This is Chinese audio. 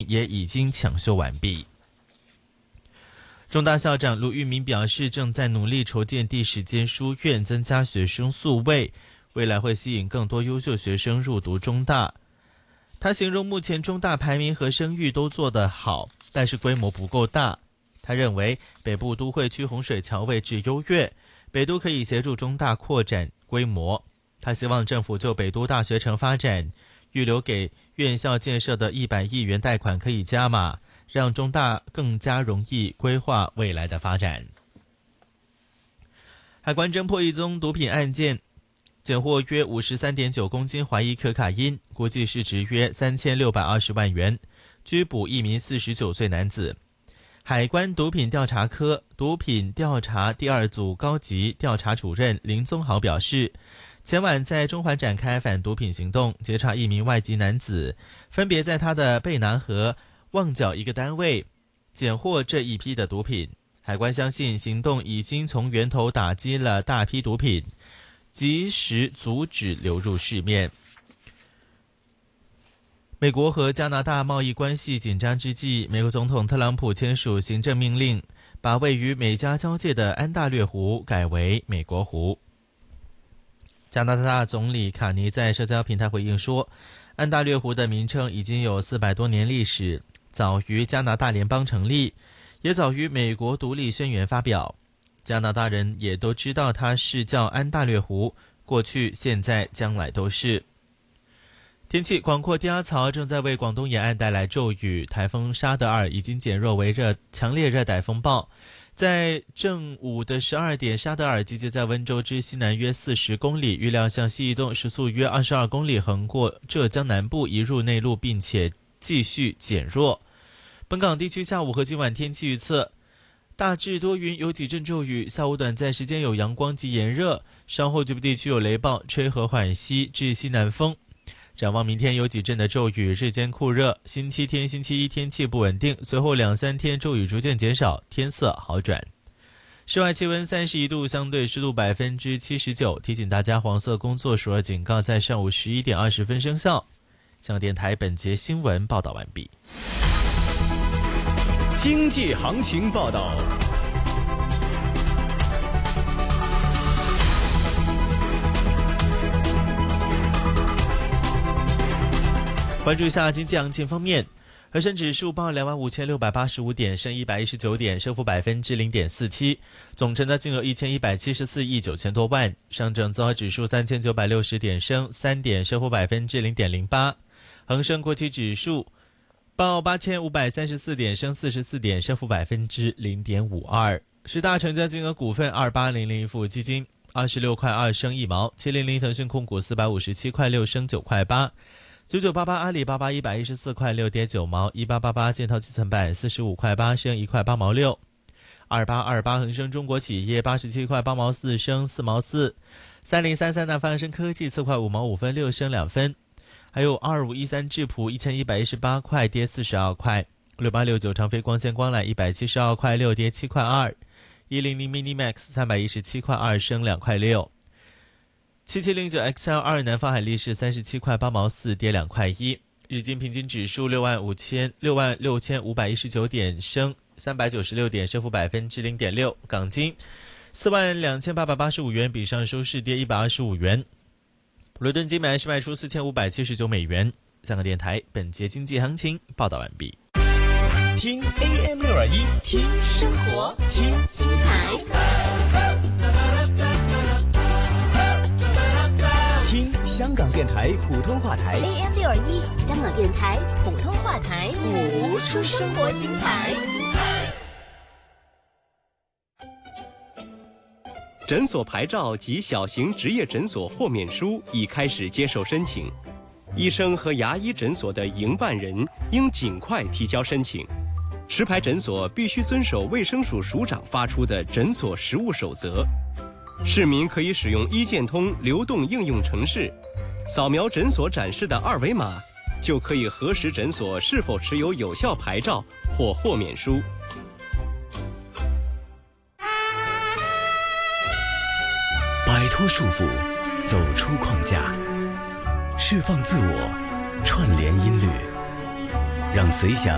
也已经抢修完毕。中大校长卢玉明表示，正在努力筹建第10间书院，增加学生宿位，未来会吸引更多优秀学生入读中大。他形容目前中大排名和声誉都做得好，但是规模不够大。他认为北部都会区洪水桥位置优越，北都可以协助中大扩展规模。他希望政府就北都大学城发展预留给院校建设的100亿元贷款可以加码，让中大更加容易规划未来的发展。海关侦破一宗毒品案件，检获约 53.9 公斤怀疑可卡因，估计市值约3620万元，拘捕一名49岁男子。海关毒品调查科毒品调查第2组高级调查主任林宗豪表示，前晚在中环展开反毒品行动，截查一名外籍男子，分别在他的贝南和旺角一个单位检获这一批的毒品。海关相信行动已经从源头打击了大批毒品，及时阻止流入市面。美国和加拿大贸易关系紧张之际，美国总统特朗普签署行政命令，把位于美加交界的安大略湖改为美国湖。加拿大总理卡尼在社交平台回应说，安大略湖的名称已经有400多年历史，早于加拿大联邦成立，也早于美国独立宣言发表。加拿大人也都知道它是叫安大略湖，过去、现在、将来都是。天气，广阔低压槽正在为广东沿岸带来骤雨，台风沙德尔已经减弱为强烈热带风暴。在正午的12点，沙德尔集结在温州之西南约40公里，预料向西移动，时速约22公里，横过浙江南部，移入内陆，并且继续减弱。本港地区下午和今晚天气预测，大致多云，有几阵骤雨，下午短暂时间有阳光及炎热，稍后局部地区有雷暴，吹和缓西至西南风。展望明天有几阵的骤雨，日间酷热，星期天、星期一天气不稳定，随后2-3天骤雨逐渐减少，天色好转。室外气温31度，相对湿度79%，提醒大家黄色工作暑热警告在上午11点20分生效。香港电台本节新闻报道完毕。 经济行情报道。 关注一下经济行情方面，恒生指数报25,685点，升119点，升幅0.47%，总成交金额1174亿9千多万。上证综合指数3960点，升3点，升幅0.08%。恒生国企指数报8534点，升44点，升幅0.52%。十大成交金额股份2800富基金26块2升1毛，700腾讯控股457块6升9块8。9988阿里巴巴114块6跌9毛，1888建滔基层板45块8升1块8毛6。2828恒生中国企业87块8毛4升4毛4。3033南方恒生科技4块5毛5分6升2分。还有2513智普1118块跌42块。6869长飞光纤光缆172块6跌7块2。100 Minimax 317块2升2块6。7709 XL2 南方海力士37块8毛4跌2块1。日经平均指数66519点升396点，升幅0.6%。港金42885元，比上收市跌125元。伦敦金买是卖出4579美元。香港电台本节经济行情报道完毕。 听 AM621， 听生活，听精彩， 听香港电台普通话台 AM621， 香港电台普通话台，谱出生活精彩。 诊所牌照及小型执业诊所豁免书已开始接受申请，医生和牙医诊所的营办人应尽快提交申请。持牌诊所必须遵守卫生署署长发出的诊所实务守则。市民可以使用医健通流动应用程式，扫描诊所展示的2维码，就可以核实诊所是否持有有效牌照或豁免书。 摆脱束缚，走出框架，释放自我，串联音律，让随想